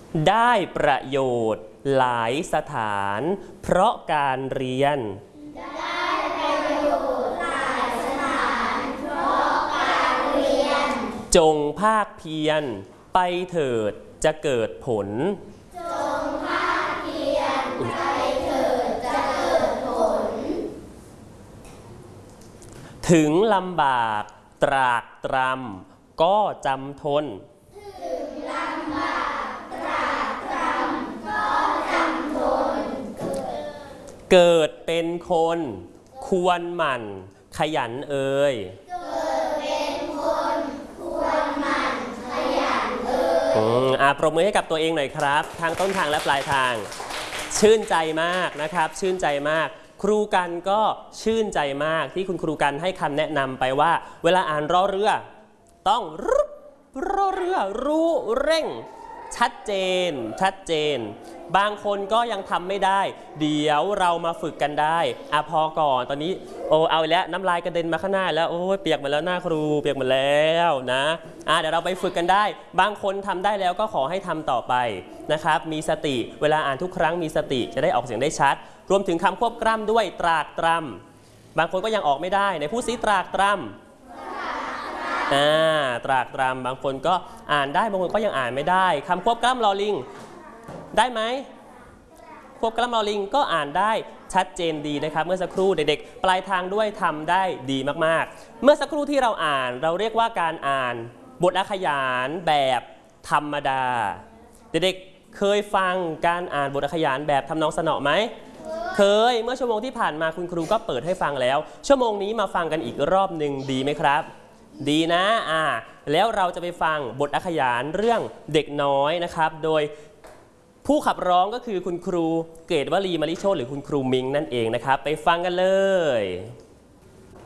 ได้ประโยชน์หลายสถานเพราะการเรียนได้ประโยชน์หลายสถานเพราะการเรียนจงภาคเพียรไปเถิดจะเกิดผลจงภาคเพียรไปเถิดจะเกิดผลถึงลำบากตรากตรำก็จำทนถึงลำบากตรากตรำก็จำทนเกิดเป็นคนควรหมั่นขยันเอ่ยเกิดเป็นคนควรหมั่นขยันเอ่ยปรบมือให้กับตัวเองหน่อยครับทางต้นทางและปลายทางชื่นใจมากนะครับชื่นใจมากครูกันก็ชื่นใจมากที่คุณครูกันให้คำแนะนำไปว่าเวลาอ่านรอเรือต้องรอเรือรู้เร่งชัดเจนบางคนก็ยังทำไม่ได้เดี๋ยวเรามาฝึกกันได้พอก่อนตอนนี้เอาแล้วน้ำลายกระเด็นมาข้างหน้าแล้วโอ้ยเปียกหมดแล้วหน้าครูเปียกหมดแล้วนะเดี๋ยวเราไปฝึกกันได้บางคนทำได้แล้วก็ขอให้ทำต่อไปนะครับมีสติเวลาอ่านทุกครั้งมีสติจะได้ออกเสียงได้ชัดรวมถึงคำควบกล้ำด้วยตรากตรำบางคนก็ยังออกไม่ได้ในผู้ซีตรากตรำตรากตรำบางคนก็อ่านได้บางคนก็ยังอ่านไม่ได้คำควบกล้ำลอลิงได้ไหมควบกล้ำลอลิงก็อ่านได้ชัดเจนดีนะครับเมื่อสักครู่เด็กๆปลายทางด้วยทำได้ดีมากๆเมื่อสักครู่ที่เราอ่านเราเรียกว่าการอ่านบทอาขยานแบบธรรมดาเด็กๆเคยฟังการอ่านบทอาขยานแบบทำนองสนอไหมเคยเมื่อชั่วโมงที่ผ่านมาคุณครูก็เปิดให้ฟังแล้วชั่วโมงนี้มาฟังกันอีกรอบหนึ่งดีไหมครับดีนะแล้วเราจะไปฟังบทอาขยานเรื่องเด็กน้อยนะครับโดยผู้ขับร้องก็คือคุณครูเกตวลีมลิโชติหรือคุณครูมิงนั่นเองนะครับไปฟังกันเลย